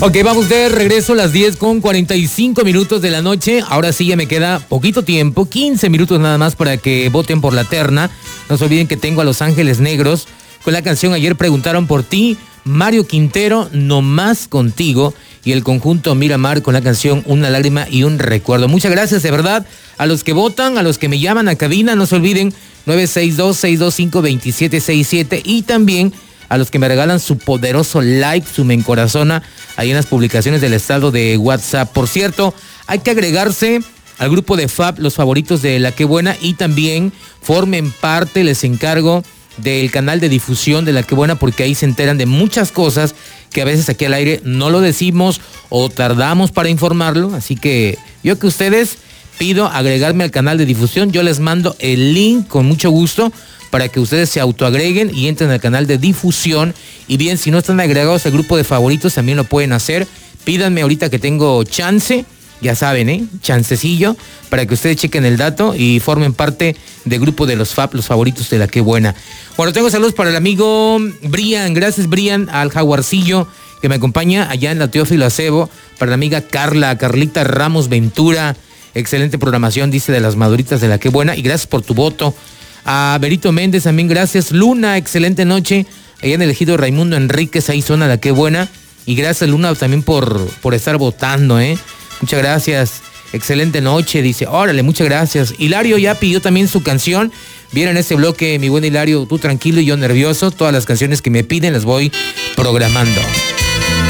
Ok, vamos de regreso a las 10:45 de la noche. Ahora sí ya me queda poquito tiempo, 15 minutos nada más para que voten por la terna. No se olviden que tengo a Los Ángeles Negros con la canción Ayer Preguntaron por Ti, Mario Quintero, No Más Contigo, y el conjunto Miramar con la canción Una Lágrima y un Recuerdo. Muchas gracias de verdad a los que votan, a los que me llaman a cabina. No se olviden, 962-625-2767, y también a los que me regalan su poderoso like, su me encorazona ahí en las publicaciones del estado de WhatsApp. Por cierto, hay que agregarse al grupo de Fab, los favoritos de La Qué Buena, y también formen parte, les encargo, del canal de difusión de La Qué Buena, porque ahí se enteran de muchas cosas que a veces aquí al aire no lo decimos o tardamos para informarlo. Así que yo que ustedes pido agregarme al canal de difusión. Yo les mando el link con mucho gusto para que ustedes se autoagreguen y entren al canal de difusión. Y bien, si no están agregados al grupo de favoritos, también lo pueden hacer. Pídanme ahorita que tengo chance, ya saben, chancecillo, para que ustedes chequen el dato y formen parte del grupo de los Fab, los favoritos de La Qué Buena. Bueno, tengo saludos para el amigo Brian. Gracias, Brian, al Jaguarcillo, que me acompaña allá en la Teófilo Acebo. Para la amiga Carlita Ramos Ventura. Excelente programación, dice, de las maduritas de La Qué Buena. Y gracias por tu voto. A Berito Méndez también gracias. Luna, excelente noche. Allá en el ejido Raimundo Enríquez, ahí suena La Qué Buena. Y gracias, Luna, también por estar votando, Muchas gracias. Excelente noche, dice. Órale, muchas gracias. Hilario ya pidió también su canción. Viene en ese bloque, mi buen Hilario, tú tranquilo y yo nervioso. Todas las canciones que me piden las voy programando.